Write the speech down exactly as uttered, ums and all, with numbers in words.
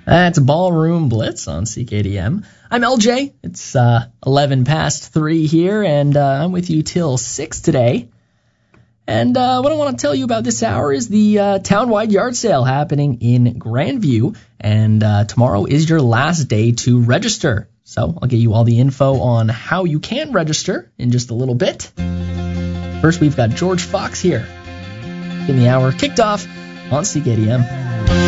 That's Ballroom Blitz on C K D M. I'm L J. It's uh, eleven past three here, and uh, I'm with you till six today. And uh, what I want to tell you about this hour is the uh, town-wide yard sale happening in Grandview, and uh, tomorrow is your last day to register. So I'll get you all the info on how you can register in just a little bit. First, we've got George Fox here. In the hour kicked off on C K D M.